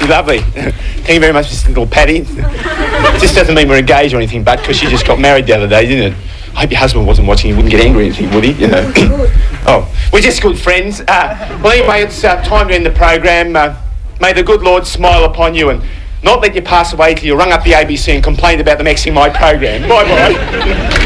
Lovely. Thank you very much, Mr. Little Paddy. This doesn't mean we're engaged or anything, but because she just got married the other day, didn't it? I hope your husband wasn't watching. He wouldn't get angry or anything, would he? You know. Oh, we're just good friends. Well, anyway, it's time to end the program. May the good Lord smile upon you and not let you pass away till you rung up the ABC and complained about them Xing my program. Bye-bye.